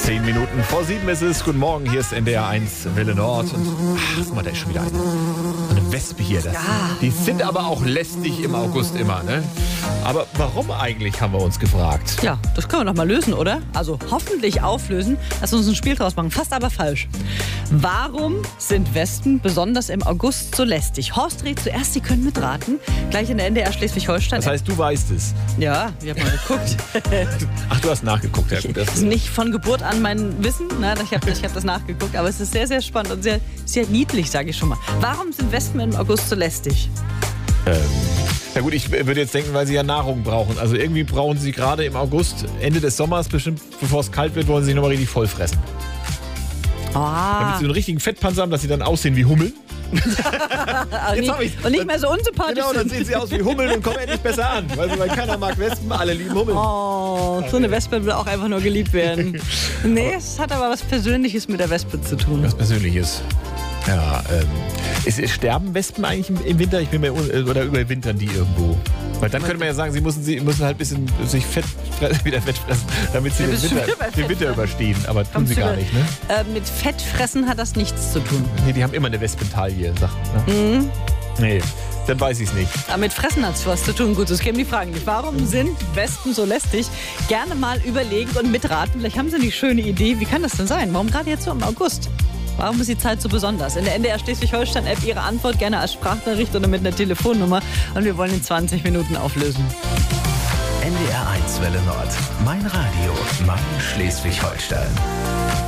10 Minuten vor 7 ist es. Guten Morgen, hier ist NDR 1 Welle Nord. Und guck mal, da ist schon wieder eine Wespe hier. Die sind aber auch lästig im August immer, ne? Aber warum eigentlich, haben wir uns gefragt. Ja, das können wir doch mal lösen, oder? Also hoffentlich auflösen. Lass uns ein Spiel draus machen. Fast aber falsch. Warum sind Wespen besonders im August so lästig? Horst dreht zuerst, Sie können mitraten. Gleich in der NDR Schleswig-Holstein. Das heißt, du weißt es. Ja, ich habe mal geguckt. Ach, du hast nachgeguckt. Ja, gut, Das ist nicht von Geburt an mein Wissen. Ne? Ich hab das nachgeguckt. Aber es ist sehr, sehr spannend und sehr, sehr niedlich, sage ich schon mal. Warum sind Wespen im August so lästig? Na gut, ich würde jetzt denken, weil sie ja Nahrung brauchen. Also irgendwie brauchen sie gerade im August, Ende des Sommers, bestimmt bevor es kalt wird, wollen sie nochmal richtig voll fressen. Damit sie so einen richtigen Fettpanzer haben, dass sie dann aussehen wie Hummeln. Und nicht mehr so unsympathisch Genau, dann sind. sehen sie aus wie Hummeln und kommen endlich besser an. Weil keiner mag Wespen, alle lieben Hummeln. Oh, so eine Wespe will auch einfach nur geliebt werden. Nee, es hat aber was Persönliches mit der Wespe zu tun. Was Persönliches. Ja, sterben Wespen eigentlich im Winter? Ich bin mir oder überwintern die irgendwo? Weil dann könnte man ja sagen, sie müssen halt ein bisschen sich wieder Fett fressen, damit sie den Winter überstehen. Aber tun sie gar nicht, ne? Mit Fettfressen hat das nichts zu tun. Nee, die haben immer eine Wespentaille, sagt man. Ne? Mhm. Nee, dann weiß ich es nicht. Aber mit Fressen hat es was zu tun. Gut, es kämen die Fragen nicht. Warum sind Wespen so lästig? Gerne mal überlegen und mitraten. Vielleicht haben Sie eine schöne Idee. Wie kann das denn sein? Warum gerade jetzt so im August? Warum ist die Zeit so besonders? In der NDR Schleswig-Holstein-App Ihre Antwort gerne als Sprachnachricht oder mit einer Telefonnummer. Und wir wollen in 20 Minuten auflösen. NDR 1 Welle Nord. Mein Radio. Mein Schleswig-Holstein.